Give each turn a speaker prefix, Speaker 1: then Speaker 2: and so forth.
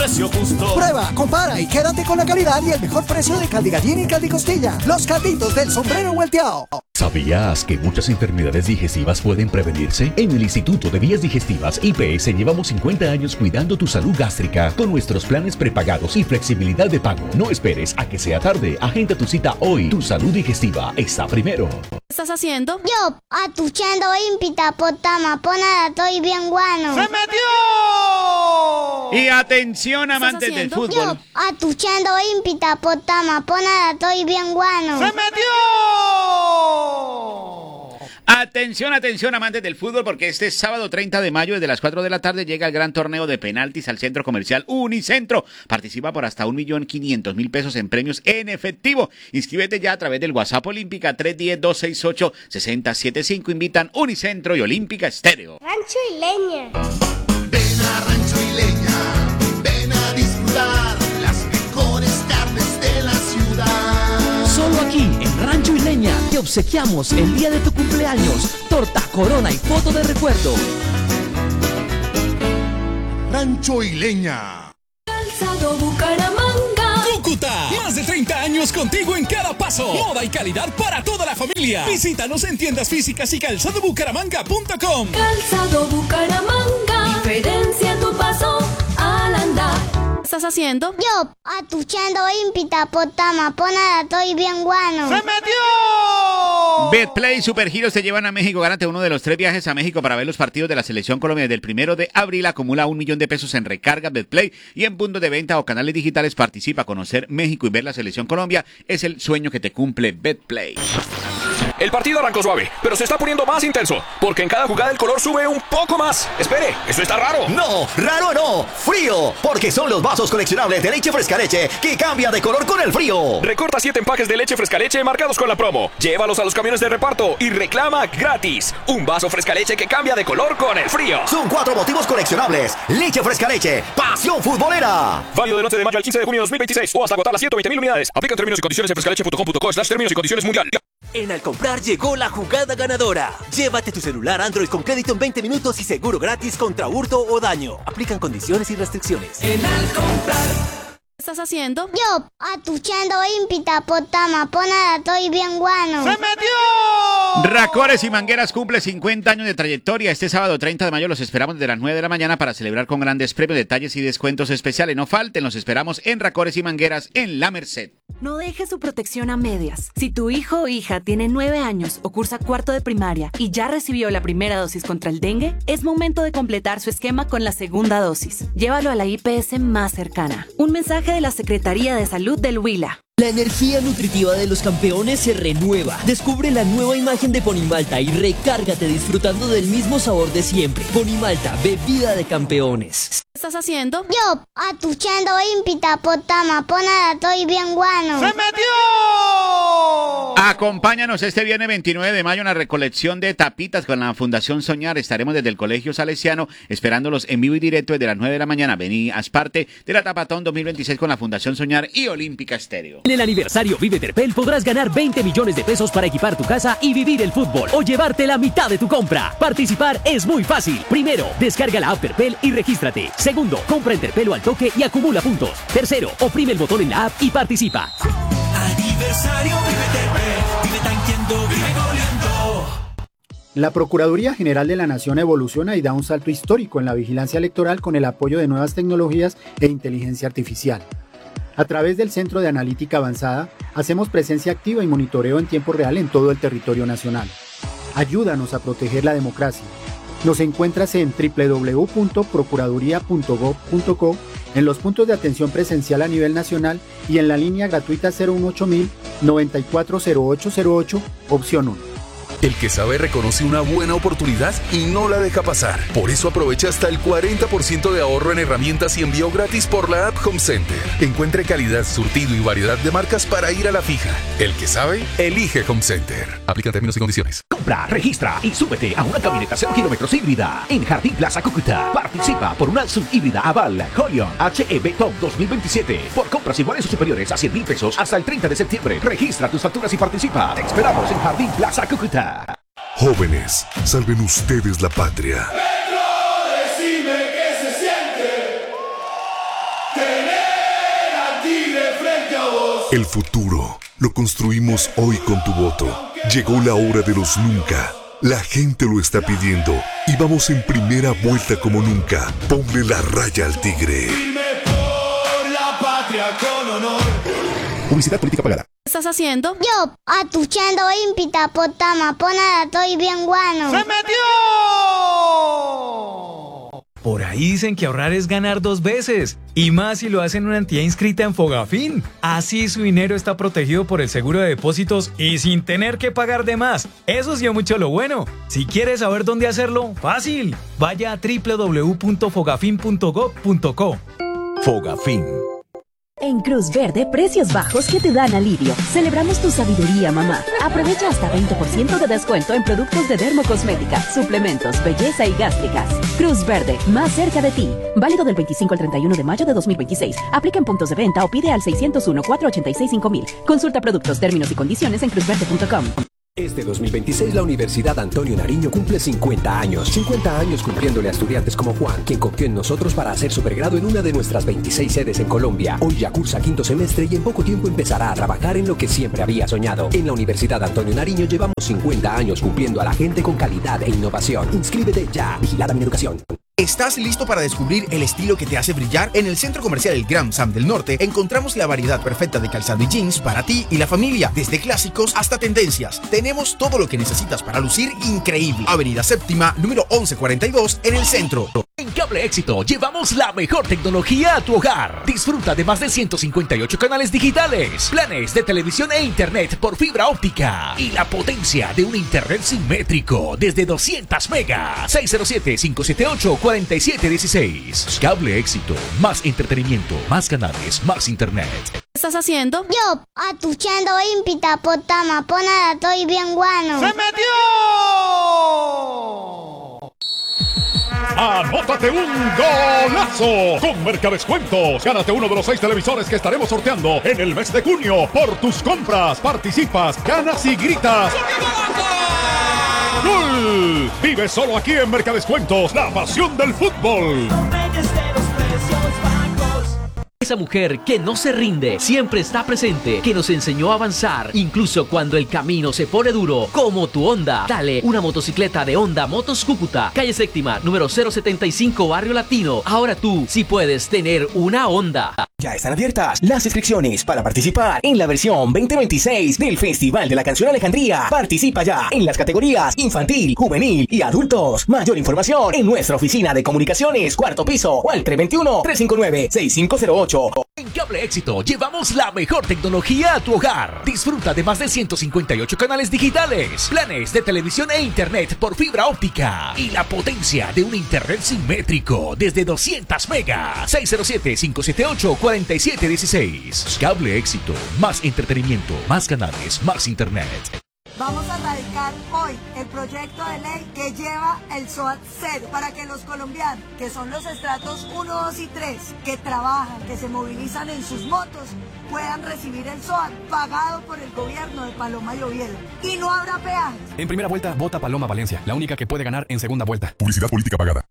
Speaker 1: precio justo.
Speaker 2: Prueba, compara y quédate con la calidad y el mejor precio de caldigallín y caldigostilla. Los calditos del sombrero volteado.
Speaker 3: ¿Sabías que muchas enfermedades digestivas pueden prevenirse? En el Instituto de Vías Digestivas IPS llevamos 50 años cuidando tu salud gástrica con nuestros planes prepagados y flexibilidad de pago. No esperes a que sea tarde. Agenda tu cita hoy. Tu salud digestiva está primero.
Speaker 4: ¿Qué estás haciendo?
Speaker 5: Yo, atuchando impita potama, ponada, estoy bien guano.
Speaker 6: ¡Se metió! Y atención, amantes del fútbol.
Speaker 5: Yo, atuchando impita potama, ponada, estoy bien guano.
Speaker 6: ¡Se metió! Atención, atención, amantes del fútbol, porque este sábado 30 de mayo, desde las 4 de la tarde, llega el gran torneo de penaltis al Centro Comercial Unicentro. Participa por hasta 1.500.000 pesos en premios en efectivo. Inscríbete ya a través del WhatsApp Olímpica 310-268-6075. Invitan Unicentro y Olímpica Estéreo.
Speaker 5: Rancho y Leña.
Speaker 1: Ven a Rancho y Leña, ven a disfrutar las mejores carnes de la ciudad.
Speaker 7: Solo aquí, en Rancho y Leña, te obsequiamos el día de tu cumpleaños, torta, corona y foto de recuerdo.
Speaker 1: Rancho y Leña.
Speaker 8: Calzado Bucaramanga.
Speaker 9: Cúcuta, más de 30 años contigo en cada paso. Moda y calidad para toda la familia. Visítanos en tiendas físicas y calzadobucaramanga.com.
Speaker 8: Calzado Bucaramanga. Diferencia tu paso al andar.
Speaker 4: ¿Qué estás haciendo?
Speaker 5: Yo, atuchando impita potama, ponada, estoy bien guano.
Speaker 6: ¡Se metió! Betplay Supergiros te llevan a México. Gánate uno de los 3 viajes a México para ver los partidos de la Selección Colombia. Desde el 1 de abril acumula 1 millón de pesos en recarga Betplay y en puntos de venta o canales digitales. Participa. Conocer México y ver la Selección Colombia es el sueño que te cumple Betplay.
Speaker 10: El partido arrancó suave, pero se está poniendo más intenso, porque en cada jugada el color sube un poco más. Espere, ¿eso está raro?
Speaker 11: No, raro no, frío, porque son los vasos coleccionables de leche fresca leche que cambian de color con el frío.
Speaker 10: Recorta 7 empaques de leche fresca leche marcados con la promo. Llévalos a los camiones de reparto y reclama gratis un vaso fresca leche que cambia de color con el frío.
Speaker 11: Son 4 motivos coleccionables. Leche fresca leche, pasión futbolera.
Speaker 10: Válido del 11 de mayo al 15 de junio de 2026 o hasta agotar las 120.000 unidades. Aplican términos y condiciones en frescaleche.com.co/términos y condiciones mundial.
Speaker 12: En Al Comprar llegó la jugada ganadora. Llévate tu celular Android con crédito en 20 minutos y seguro gratis contra hurto o daño. Aplican condiciones y restricciones.
Speaker 8: En Al Comprar.
Speaker 4: ¿Qué estás haciendo?
Speaker 5: Yo, atuchando impita potama, ponada, estoy bien guano.
Speaker 6: ¡Se metió! Racores y Mangueras cumple 50 años de trayectoria. Este sábado 30 de mayo los esperamos desde las 9 de la mañana para celebrar con grandes premios, detalles y descuentos especiales. No falten, los esperamos en Racores y Mangueras en La Merced.
Speaker 13: No dejes su protección a medias. Si tu hijo o hija tiene 9 años o cursa 4º de primaria y ya recibió la primera dosis contra el dengue, es momento de completar su esquema con la segunda dosis. Llévalo a la IPS más cercana. Un mensaje de la Secretaría de Salud del Huila.
Speaker 7: La energía nutritiva de los campeones se renueva. Descubre la nueva imagen de Ponimalta y recárgate disfrutando del mismo sabor de siempre. Ponimalta, bebida de campeones.
Speaker 4: ¿Qué estás haciendo?
Speaker 5: Yo, atuchando impita potama, ponada, estoy bien guano.
Speaker 6: ¡Se metió! Acompáñanos este viernes 29 de mayo en la recolección de tapitas con la Fundación Soñar. Estaremos desde el Colegio Salesiano esperándolos en vivo y directo desde las 9 de la mañana. Vení, haz parte de la Tapatón 2026 con la Fundación Soñar y Olímpica Estéreo.
Speaker 7: En el aniversario Vive Terpel podrás ganar 20 millones de pesos para equipar tu casa y vivir el fútbol o llevarte la mitad de tu compra. Participar es muy fácil. Primero, descarga la app Terpel y regístrate. Segundo, compra en Terpel o al toque y acumula puntos. Tercero, oprime el botón en la app y participa.
Speaker 1: Aniversario Vive Terpel, vive tanqueando, vive goleando.
Speaker 14: La Procuraduría General de la Nación evoluciona y da un salto histórico en la vigilancia electoral con el apoyo de nuevas tecnologías e inteligencia artificial. A través del Centro de Analítica Avanzada, hacemos presencia activa y monitoreo en tiempo real en todo el territorio nacional. Ayúdanos a proteger la democracia. Nos encuentras en www.procuraduría.gov.co, en los puntos de atención presencial a nivel nacional y en la línea gratuita 018000 940808, opción 1.
Speaker 15: El que sabe reconoce una buena oportunidad y no la deja pasar. Por eso aprovecha hasta el 40% de ahorro en herramientas y envío gratis por la app Home Center. Encuentre calidad, surtido y variedad de marcas para ir a la fija. El que sabe, elige Home Center. Aplica términos y condiciones.
Speaker 3: Compra, registra y súbete a una camioneta 0 kilómetros híbrida en Jardín Plaza Cúcuta. Participa por una subhíbrida Aval Holion HEV Top 2027 por compras iguales o superiores a 100.000 pesos hasta el 30 de septiembre. Registra tus facturas y participa. Te esperamos en Jardín Plaza Cúcuta.
Speaker 15: Jóvenes, salven ustedes la patria.
Speaker 1: Decime qué se siente tener al tigre frente a vos.
Speaker 16: El futuro lo construimos hoy con tu voto. Llegó la hora de los nunca. La gente lo está pidiendo y vamos en primera vuelta como nunca. Ponle la raya al tigre.
Speaker 1: Firme por la patria con honor.
Speaker 3: Publicidad política pagada.
Speaker 4: ¿Qué estás haciendo?
Speaker 5: Yo, atuchando impita potama, ponada, estoy bien guano.
Speaker 1: ¡Se metió!
Speaker 17: Por ahí dicen que ahorrar es ganar 2 veces, y más si lo hacen en una entidad inscrita en Fogafín. Así su dinero está protegido por el seguro de depósitos y sin tener que pagar de más. Eso sí es mucho lo bueno. Si quieres saber dónde hacerlo, fácil. Vaya a www.fogafin.gov.co.
Speaker 7: Fogafín.
Speaker 18: En Cruz Verde, precios bajos que te dan alivio. Celebramos tu sabiduría, mamá. Aprovecha hasta 20% de descuento en productos de dermocosmética, suplementos, belleza y gástricas. Cruz Verde, más cerca de ti. Válido del 25 al 31 de mayo de 2026. Aplica en puntos de venta o pide al 601-486-5000. Consulta productos, términos y condiciones en cruzverde.com.
Speaker 19: Este 2026 la Universidad Antonio Nariño cumple 50 años. 50 años cumpliéndole a estudiantes como Juan, quien confió en nosotros para hacer su pregrado en una de nuestras 26 sedes en Colombia. Hoy ya cursa 5º semestre y en poco tiempo empezará a trabajar en lo que siempre había soñado. En la Universidad Antonio Nariño llevamos 50 años cumpliendo a la gente con calidad e innovación. Inscríbete ya. Vigilada Mineducación.
Speaker 20: ¿Estás listo para descubrir el estilo que te hace brillar? En el Centro Comercial El Gran Sam del Norte encontramos la variedad perfecta de calzado y jeans para ti y la familia, desde clásicos hasta tendencias. Tenemos todo lo que necesitas para lucir increíble. Avenida Séptima, número 1142, en el centro.
Speaker 3: En Cable Éxito llevamos la mejor tecnología a tu hogar. Disfruta de más de 158 canales digitales, planes de televisión e internet por fibra óptica y la potencia de un internet simétrico desde 200 megas. 607-578-4716. Cable Éxito. Más entretenimiento, más canales, más internet.
Speaker 4: ¿Qué estás haciendo?
Speaker 5: Yo, atuchando impita potama, ponada, estoy bien guano.
Speaker 1: ¡Se metió!
Speaker 21: ¡Anótate un golazo! Con Mercadescuentos, gánate uno de los 6 televisores que estaremos sorteando en el mes de junio. Por tus compras, participas, ganas y gritas. ¡Gol! Vive solo aquí en Mercadescuentos, la pasión del fútbol.
Speaker 7: Esa mujer que no se rinde, siempre está presente, que nos enseñó a avanzar, incluso cuando el camino se pone duro, como tu Honda. Dale una motocicleta de Honda Motos Cúcuta, calle Séptima, número 075, Barrio Latino. Ahora tú sí puedes tener una Honda.
Speaker 11: Ya están abiertas las inscripciones para participar en la versión 2026 del Festival de la Canción Alejandría. Participa ya en las categorías infantil, juvenil y adultos. Mayor información en nuestra oficina de comunicaciones, 4º piso o al 321-359-6508.
Speaker 3: En Cable Éxito llevamos la mejor tecnología a tu hogar. Disfruta de más de 158 canales digitales, planes de televisión e internet por fibra óptica y la potencia de un internet simétrico desde 200 megas. 607-578-4716. Cable Éxito. Más entretenimiento, más canales, más internet.
Speaker 22: Vamos a radicar hoy el proyecto de ley que lleva el SOAT 0 para que los colombianos, que son los estratos 1, 2 y 3, que trabajan, que se movilizan en sus motos, puedan recibir el SOAT pagado por el gobierno de Paloma y Oviedo. Y no habrá peajes.
Speaker 23: En primera vuelta, vota Paloma Valencia, la única que puede ganar en segunda vuelta.
Speaker 16: Publicidad política pagada.